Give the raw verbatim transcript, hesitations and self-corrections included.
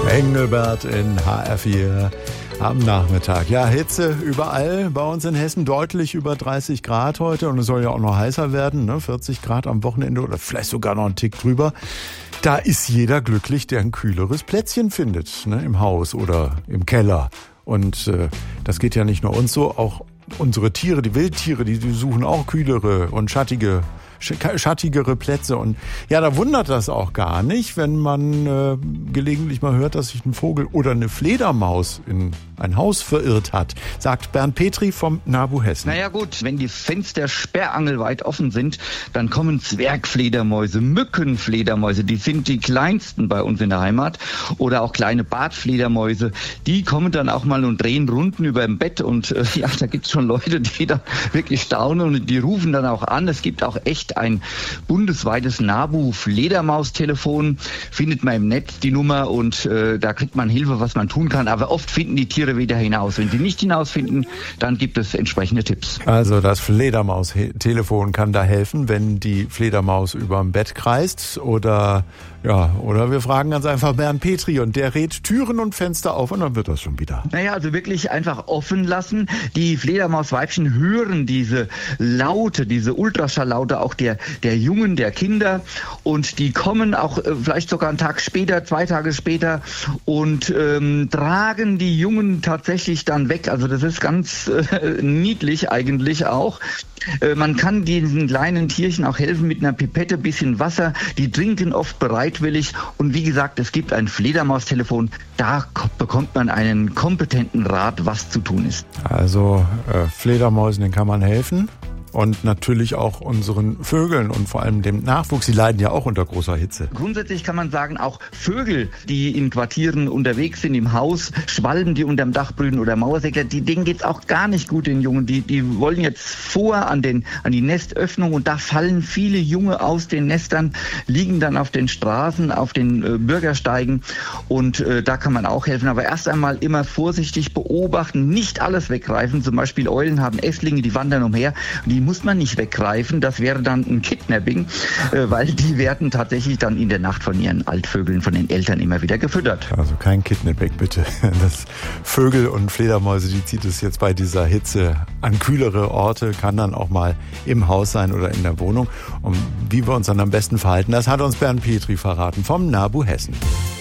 Engelbert in H R vier am Nachmittag. Ja, Hitze überall. Bei uns in Hessen deutlich über dreißig Grad heute. Und es soll ja auch noch heißer werden, ne? vierzig Grad am Wochenende oder vielleicht sogar noch einen Tick drüber. Da ist jeder glücklich, der ein kühleres Plätzchen findet, ne? Im Haus oder im Keller. Und äh, das geht ja nicht nur uns so, auch unsere Tiere, die Wildtiere, die, die suchen auch kühlere und schattige schattigere Plätze. Und ja, da wundert das auch gar nicht, wenn man äh, gelegentlich mal hört, dass sich ein Vogel oder eine Fledermaus in ein Haus verirrt hat, sagt Bernd Petri vom NABU Hessen. Naja gut, wenn die Fenster sperrangelweit offen sind, dann kommen Zwergfledermäuse, Mückenfledermäuse, die sind die kleinsten bei uns in der Heimat, oder auch kleine Bartfledermäuse, die kommen dann auch mal und drehen Runden über dem Bett und äh, ja, da gibt's schon Leute, die da wirklich staunen und die rufen dann auch an. Es gibt auch echt ein bundesweites NABU-Fledermaus-Telefon, findet man im Netz die Nummer und äh, da kriegt man Hilfe, was man tun kann, aber oft finden die Tiere wieder hinaus. Wenn sie nicht hinausfinden, dann gibt es entsprechende Tipps. Also das Fledermaus-Telefon kann da helfen, wenn die Fledermaus überm Bett kreist, oder ja, oder wir fragen ganz einfach Bernd Petri und der rät Türen und Fenster auf und dann wird das schon wieder. Naja, also wirklich einfach offen lassen. Die Fledermausweibchen hören diese Laute, diese Ultraschalllaute auch der, der Jungen, der Kinder, und die kommen auch äh, vielleicht sogar einen Tag später, zwei Tage später und ähm, tragen die Jungen tatsächlich dann weg. Also das ist ganz äh, niedlich eigentlich auch. Äh, man kann diesen kleinen Tierchen auch helfen mit einer Pipette, bisschen Wasser. Die trinken oft bereitwillig und wie gesagt, es gibt ein Fledermaustelefon. Da k- bekommt man einen kompetenten Rat, was zu tun ist. Also äh, Fledermäusen, denen kann man helfen. Und natürlich auch unseren Vögeln und vor allem dem Nachwuchs. Sie leiden ja auch unter großer Hitze. Grundsätzlich kann man sagen, auch Vögel, die in Quartieren unterwegs sind, im Haus, Schwalben, die unterm Dach brüten oder Mauersegler, die, denen geht's auch gar nicht gut, den Jungen. Die, die wollen jetzt vor an, den, an die Nestöffnung und da fallen viele Junge aus den Nestern, liegen dann auf den Straßen, auf den äh, Bürgersteigen und äh, da kann man auch helfen. Aber erst einmal immer vorsichtig beobachten, nicht alles weggreifen. Zum Beispiel Eulen haben Esslinge, die wandern umher. Die muss man nicht weggreifen, das wäre dann ein Kidnapping, äh, weil die werden tatsächlich dann in der Nacht von ihren Altvögeln, von den Eltern immer wieder gefüttert. Also kein Kidnapping bitte. Das Vögel und Fledermäuse, die zieht es jetzt bei dieser Hitze an kühlere Orte, kann dann auch mal im Haus sein oder in der Wohnung. Und wie wir uns dann am besten verhalten, das hat uns Bernd Petri verraten vom NABU Hessen.